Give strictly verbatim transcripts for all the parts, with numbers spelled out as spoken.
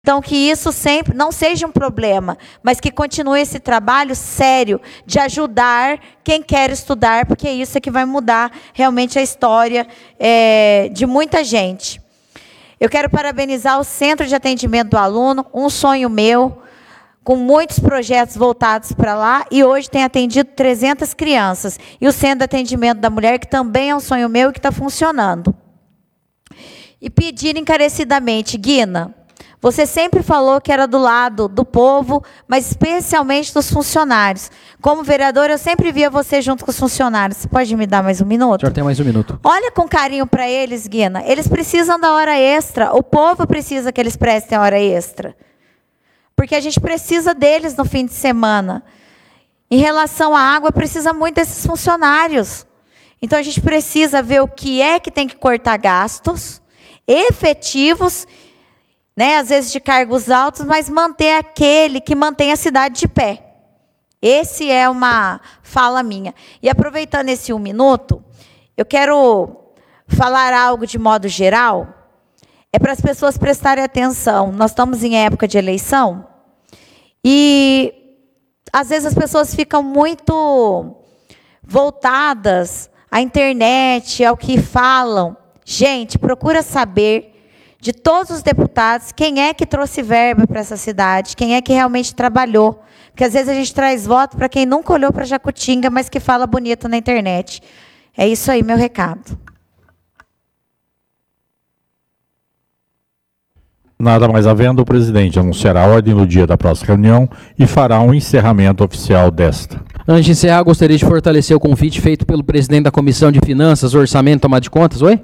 Então, que isso sempre não seja um problema, mas que continue esse trabalho sério de ajudar quem quer estudar, porque isso é que vai mudar realmente a história é, de muita gente. Eu quero parabenizar o Centro de Atendimento do Aluno, um sonho meu, com muitos projetos voltados para lá, e hoje tem atendido trezentas crianças. E o Centro de Atendimento da Mulher, que também é um sonho meu e que está funcionando. E pedir encarecidamente, Guina, você sempre falou que era do lado do povo, mas especialmente dos funcionários. Como vereadora, eu sempre via você junto com os funcionários. Você pode me dar mais um minuto? Já tem mais um minuto. Olha com carinho para eles, Guina. Eles precisam da hora extra. O povo precisa que eles prestem a hora extra. Porque a gente precisa deles no fim de semana. Em relação à água, precisa muito desses funcionários. Então, a gente precisa ver o que é que tem que cortar gastos efetivos, né, às vezes de cargos altos, mas manter aquele que mantém a cidade de pé. Esse é uma fala minha. E aproveitando esse um minuto, eu quero falar algo de modo geral, é para as pessoas prestarem atenção. Nós estamos em época de eleição, e às vezes as pessoas ficam muito voltadas à internet, ao que falam. Gente, procura saber de todos os deputados, quem é que trouxe verba para essa cidade, quem é que realmente trabalhou. Porque às vezes a gente traz voto para quem nunca olhou para Jacutinga, mas que fala bonito na internet. É isso aí, meu recado. Nada mais havendo, o presidente anunciará a ordem no dia da próxima reunião e fará um encerramento oficial desta. Antes de encerrar, gostaria de fortalecer o convite feito pelo presidente da Comissão de Finanças, Orçamento e Tomada de Contas. Oi?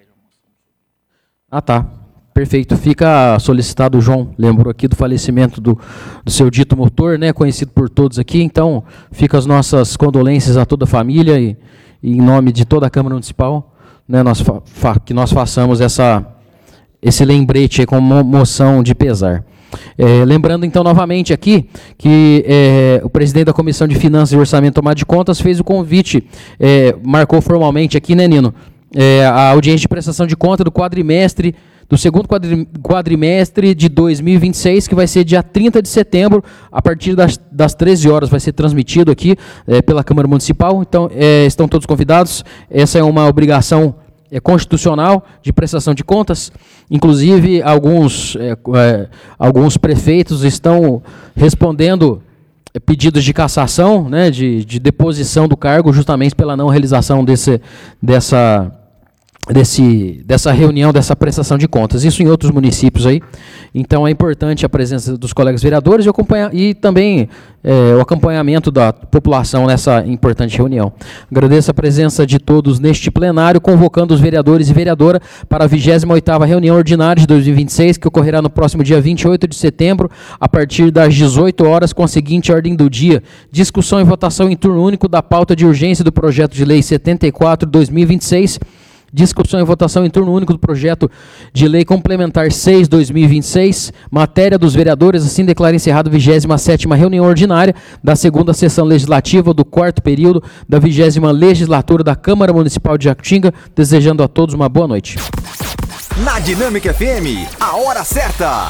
Ah, tá. Perfeito. Fica solicitado, o João lembrou aqui do falecimento do, do seu dito motor, né, conhecido por todos aqui. Então, fica as nossas condolências a toda a família e, e em nome de toda a Câmara Municipal, né, nós fa, fa, que nós façamos essa, esse lembrete aí com moção de pesar. É, lembrando, então, novamente aqui, que é, o presidente da Comissão de Finanças e Orçamento e Tomada de Contas fez o convite, é, marcou formalmente aqui, né, Nino? É, a audiência de prestação de conta do quadrimestre, do segundo quadri, quadrimestre de dois mil e vinte e seis, que vai ser dia trinta de setembro, a partir das, das treze horas, vai ser transmitido aqui é, pela Câmara Municipal. Então, é, estão todos convidados. Essa é uma obrigação é, constitucional de prestação de contas. Inclusive, alguns, é, é, alguns prefeitos estão respondendo pedidos de cassação, né, de, de deposição do cargo, justamente pela não realização desse, dessa, desse, dessa reunião, dessa prestação de contas. Isso em outros municípios aí. Então, é importante a presença dos colegas vereadores e, acompanha, e também é, o acompanhamento da população nessa importante reunião. Agradeço a presença de todos neste plenário, convocando os vereadores e vereadora para a vigésima oitava reunião ordinária de dois mil e vinte e seis, que ocorrerá no próximo dia vinte e oito de setembro, a partir das dezoito horas, com a seguinte ordem do dia: discussão e votação em turno único da pauta de urgência do projeto de lei setenta e quatro, dois mil e vinte e seis, discussão e votação em turno único do projeto de lei complementar seis, dois mil e vinte e seis, matéria dos vereadores. Assim declara encerrado a vigésima sétima reunião ordinária da segunda sessão legislativa do quarto período da vigésima legislatura da Câmara Municipal de Jacutinga, desejando a todos uma boa noite. Na Dinâmica F M, a hora certa.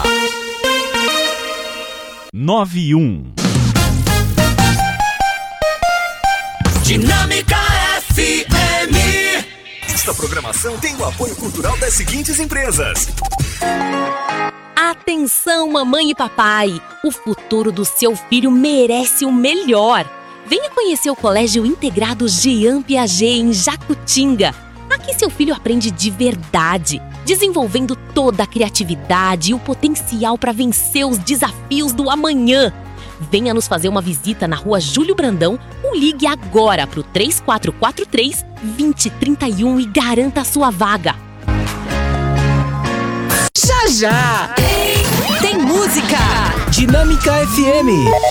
nove e um. Dinâmica F M. Esta programação tem o apoio cultural das seguintes empresas. Atenção, mamãe e papai! O futuro do seu filho merece o melhor. Venha conhecer o Colégio Integrado Jean Piaget em Jacutinga. Aqui seu filho aprende de verdade, desenvolvendo toda a criatividade e o potencial para vencer os desafios do amanhã. Venha nos fazer uma visita na Rua Júlio Brandão ou ligue agora para o três quatro quatro três, dois zero três um e garanta a sua vaga. Já já! Tem música! Dinâmica F M.